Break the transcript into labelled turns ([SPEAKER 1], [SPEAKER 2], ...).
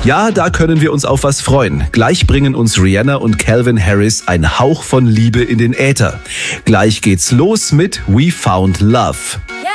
[SPEAKER 1] Ja, da können wir uns auf was freuen. Gleich bringen uns Rihanna und Calvin Harris ein Hauch von Liebe in den Äther. Gleich geht's los mit We Found Love.